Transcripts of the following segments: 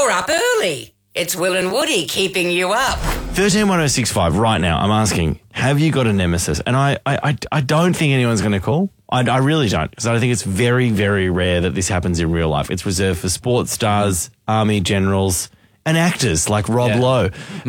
You're up early. It's Will and Woody keeping you up. 131065 right now, I'm asking, have you got a nemesis? And I don't think anyone's going to call. I really don't, because I think it's very, very rare that this happens in real life. It's reserved for sports stars, army generals, and actors like Rob Lowe, who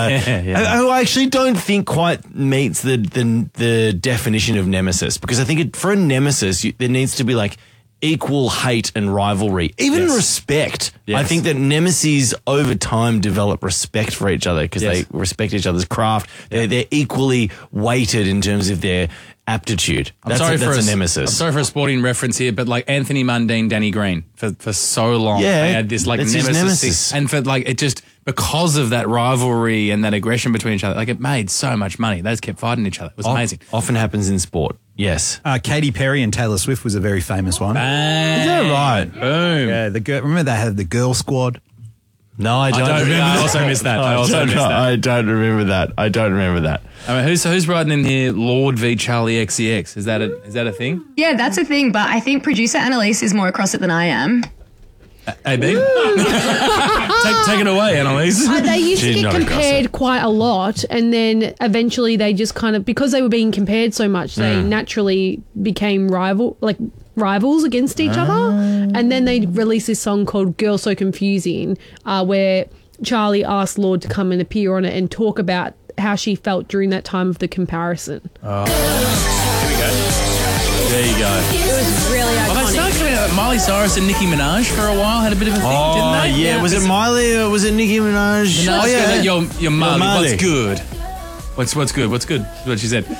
I actually don't think quite meets the definition of nemesis, because I think for a nemesis, there needs to be like equal hate and rivalry, even respect. I think that nemesis over time develop respect for each other because they respect each other's craft. They're equally weighted in terms of their aptitude. That's a nemesis. I'm sorry for a sporting reference here, but like Anthony Mundine, Danny Green for so long. Yeah, they had this like nemesis. And for like it just because of that rivalry and that aggression between each other, like it made so much money. They just kept fighting each other. It was amazing. Often happens in sport. Yes. Katy Perry and Taylor Swift was a very famous one. Bang. Is that right? Boom. Yeah, remember they had the Girl Squad? No, I don't remember that. I also missed that. I don't remember that. I mean, who's writing in here? Lord v Charlie XCX. Is that a thing? Yeah, that's a thing, but I think producer Annalise is more across it than I am. AB? take it away, Annalise. They used to get compared quite a lot, and then eventually they just kind of, because they were being compared so much, they naturally became rivals against each other. And then they released this song called Girl So Confusing, where Charlie asked Lord to come and appear on it and talk about how she felt during that time of the comparison. Oh. Here we go. There you go. It was really iconic. Well, they started coming out with Miley Cyrus and Nicki Minaj for a while, had a bit of a thing, didn't they? Yeah. Was it Miley or was it Nicki Minaj? You're Marley. What's good? What's good? What's good? That's what she said.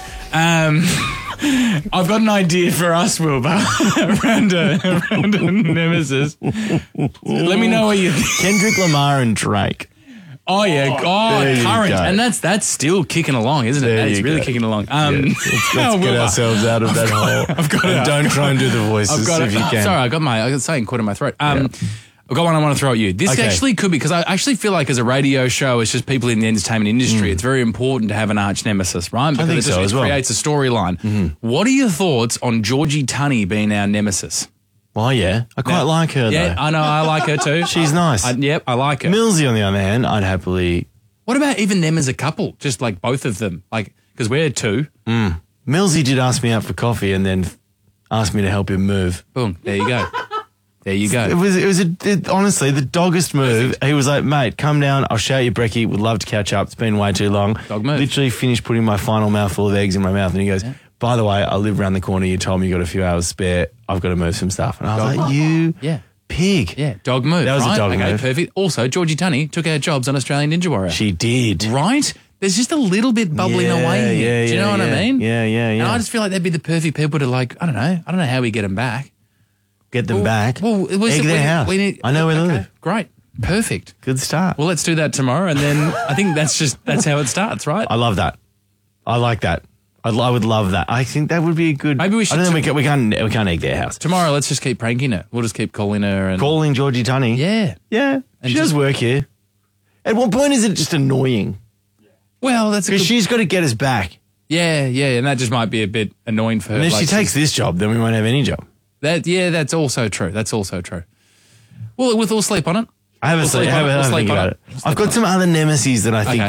I've got an idea for us, Wilbur, around a nemesis. Let me know what you think. Kendrick Lamar and Drake. Oh, yeah. Current. And that's still kicking along, isn't it? It's really kicking along. Let's get ourselves out of that hole. Don't try and do the voices if you can. Sorry, I got something caught in my throat. I've got one I want to throw at you. This actually could be, because I actually feel like as a radio show, it's just people in the entertainment industry. It's very important to have an arch nemesis, right? Because I think it creates a storyline. What are your thoughts on Georgie Tunney being our nemesis? Well, yeah. I quite like her, though. Yeah, I know. I like her too. She's nice. I like her. Millsy, on the other hand, I'd happily... What about even them as a couple? Just like both of them? Like, because we're two. Millsy did ask me out for coffee and then asked me to help him move. Boom. There you go. There you go. It was honestly the doggest move. He was like, mate, come down. I'll shout you brekkie. Would love to catch up. It's been way too long. Dog move. Literally finished putting my final mouthful of eggs in my mouth. And he goes, by the way, I live around the corner. You told me you got a few hours spare. I've got to move some stuff. And I was like, you pig. Yeah, dog move. That was a dog move. Okay, perfect. Also, Georgie Tunney took our jobs on Australian Ninja Warrior. She did. Right? There's just a little bit bubbling away here. Do you know what I mean? Yeah. And I just feel like they'd be the perfect people to I don't know how we get them back. Get them back. Well, egg their house. I know where to live. Great. Perfect. Good start. Well, let's do that tomorrow, and then I think that's how it starts, right? I love that. I like that. I would love that. I think that would be a good... Maybe we should... I don't think we can't egg their house. Tomorrow, let's just keep pranking her. We'll just keep calling her and... Calling Georgie Tunney? Yeah. Yeah. She does work here. At what point is it just annoying? Well, that's because she's got to get us back. Yeah, and that just might be a bit annoying for her. And if she takes this job, then we won't have any job. That's also true. Well, we'll sleep on it. I've got some other nemesis that I think